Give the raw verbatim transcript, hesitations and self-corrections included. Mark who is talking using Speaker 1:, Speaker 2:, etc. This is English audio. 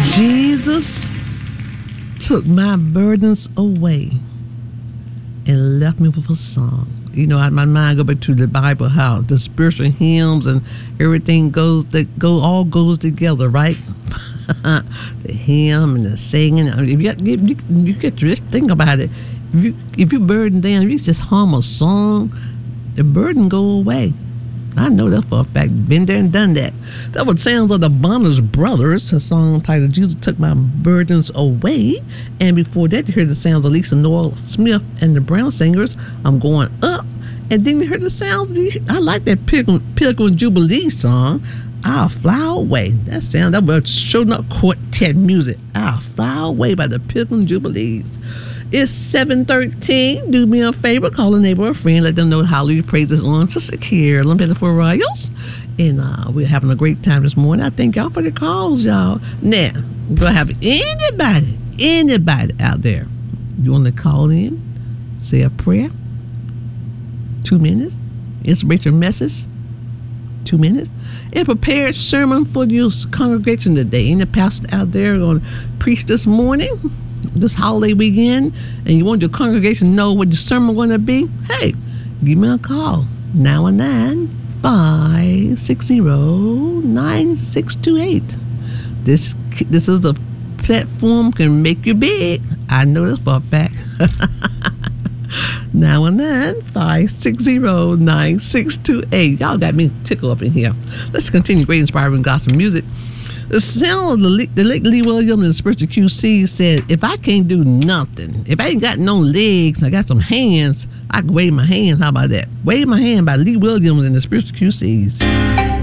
Speaker 1: Jesus took my burdens away and left me with a song. You know, my mind go back to the Bible, how the spiritual hymns and everything goes, that go all goes together, right? The hymn and the singing. If you, if you, you get to just think about it. If you if you burden down, if you just hum a song, the burden go away. I know that for a fact. Been there and done that. That was Sounds of the Bonners Brothers, a song titled "Jesus Took My Burdens Away." And before that, you heard the sounds of Lisa Noel Smith and the Brown Singers, "I'm Going Up." And then you heard the sounds, I like that Pilgrim, Pilgrim Jubilee song, "I'll Fly Away." That sound, that was showing up quartet music. "I'll Fly Away" by the Pilgrim Jubilees. It's seven thirteen. Do me a favor, call a neighbor or friend, let them know hallelujah praises on Sister Carolyn Pettiford Royals. And uh, we're having a great time this morning. I thank y'all for the calls, y'all. Now, do I have anybody, anybody out there, you want to call in, say a prayer? Two minutes. Inspiration message? Two minutes. And prepare a sermon for your congregation today. Any pastor out there going to preach this morning, this holiday weekend, and you want your congregation to know what your sermon going to be? Hey, give me a call. nine one nine, five six zero, nine six two eight. This this is the platform can make you big. I know this for a fact. nine one nine, five six zero, nine six two eight. Y'all got me tickled up in here. Let's continue great inspiring gospel music. The sound of the, Le- the late Lee Williams and the Spiritual Q C said, if I can't do nothing, if I ain't got no legs, I got some hands, I can wave my hands. How about that? Wave My Hand by Lee Williams and the Spiritual Q Cs.